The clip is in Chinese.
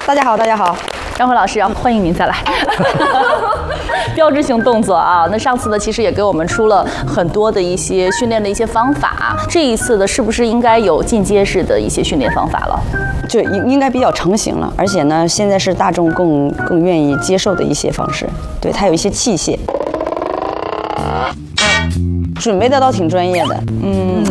大家好，大家好。 张辉老师啊，欢迎您再来。标志性动作啊，那上次呢，其实也给我们出了很多的一些训练的一些方法。这一次的是不是应该有进阶式的一些训练方法了？ 就应该比较成型了，而且呢，现在是大众更愿意接受的一些方式。对，它有一些器械，准备的倒挺专业的。